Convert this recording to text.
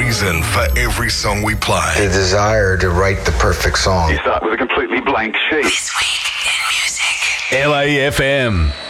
reason for every song we play. The desire to write the perfect song. You start with a completely blank sheet. This week in music. LAFM.